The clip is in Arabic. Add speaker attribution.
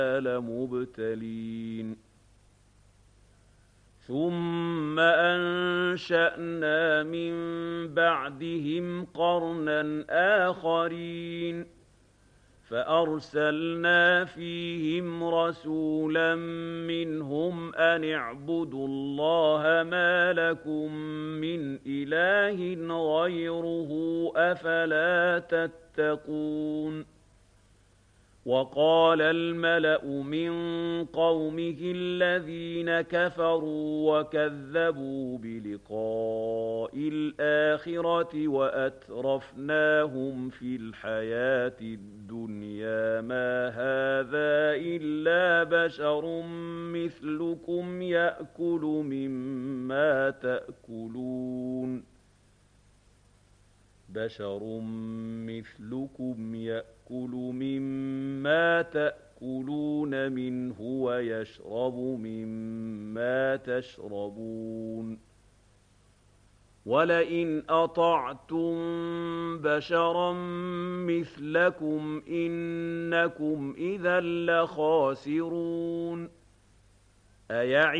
Speaker 1: لمبتلين ثم أنشأنا من بعدهم قرنا آخرين فأرسلنا فيهم رسولا منهم أن اعبدوا الله ما لكم من إله غيره أفلا تتقون وقال الملأ من قومه الذين كفروا وكذبوا بلقاء الآخرة وأترفناهم في الحياة الدنيا ما هذا إلا بشر مثلكم يأكل مما تأكلون منه ويشرب مما تشربون ولئن أطعتم بشرا مثلكم إنكم إذا لخاسرون